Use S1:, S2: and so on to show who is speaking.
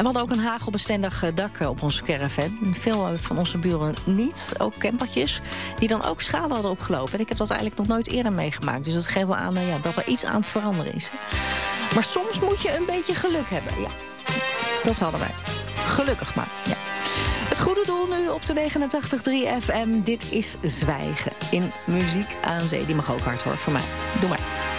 S1: we hadden ook een hagelbestendig dak op onze caravan. Veel van onze buren niet, ook campertjes, die dan ook schade hadden opgelopen. En ik heb dat eigenlijk nog nooit eerder meegemaakt. Dus dat geeft wel aan dat er iets aan het veranderen is. Maar soms moet je een beetje geluk hebben. Ja, dat hadden wij. Gelukkig maar, ja. Het goede doel nu op de 89.3 FM. Dit is Zwijgen in Muziek aan Zee. Die mag ook hard hoor, voor mij. Doe maar.